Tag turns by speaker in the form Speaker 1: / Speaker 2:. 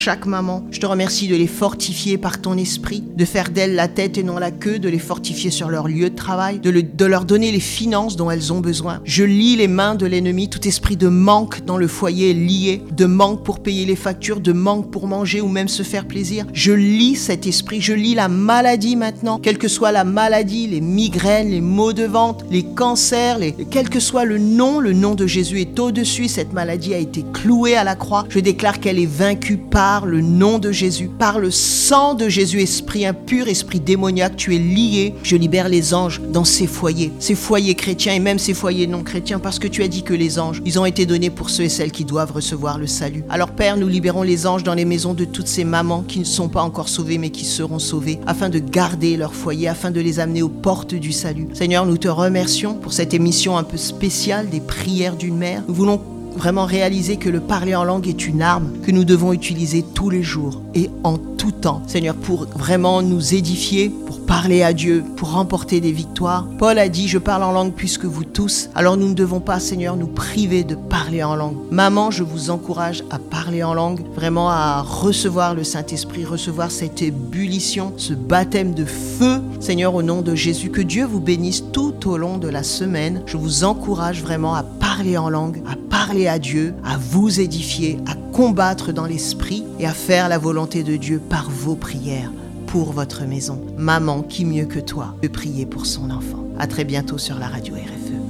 Speaker 1: chaque maman. Je te remercie de les fortifier par ton esprit, de faire d'elles la tête et non la queue, de les fortifier sur leur lieu de travail, de leur donner les finances dont elles ont besoin. Je lie les mains de l'ennemi, tout esprit de manque dans le foyer est lié, de manque pour payer les factures, de manque pour manger ou même se faire plaisir. Je lie cet esprit, je lie la maladie maintenant, quelle que soit la maladie, les migraines, les maux de ventre, les cancers, quel que soit le nom de Jésus est au-dessus. Cette maladie a été clouée à la croix. Je déclare qu'elle est vaincue par le nom de Jésus, par le sang de Jésus. Esprit impur, esprit démoniaque, tu es lié. Je libère les anges dans ces foyers chrétiens et même ces foyers non chrétiens, parce que tu as dit que les anges, ils ont été donnés pour ceux et celles qui doivent recevoir le salut. Alors Père, nous libérons les anges dans les maisons de toutes ces mamans qui ne sont pas encore sauvées mais qui seront sauvées, afin de garder leur foyer, afin de les amener aux portes du salut. Seigneur, nous te remercions pour cette émission un peu spéciale des prières d'une mère. Nous voulons vraiment réaliser que le parler en langue est une arme que nous devons utiliser tous les jours et en tout temps. Seigneur, pour vraiment nous édifier, pour parler à Dieu, pour remporter des victoires. Paul a dit, je parle en langue plus que vous tous. Alors nous ne devons pas, Seigneur, nous priver de parler en langue. Maman, je vous encourage à parler en langue, vraiment à recevoir le Saint-Esprit, recevoir cette ébullition, ce baptême de feu. Seigneur, au nom de Jésus, que Dieu vous bénisse tout au long de la semaine. Je vous encourage vraiment à parler en langue, à parler à Dieu, à vous édifier, à combattre dans l'esprit et à faire la volonté de Dieu par vos prières pour votre maison. Maman, qui mieux que toi peut prier pour son enfant. À très bientôt sur la radio RFE.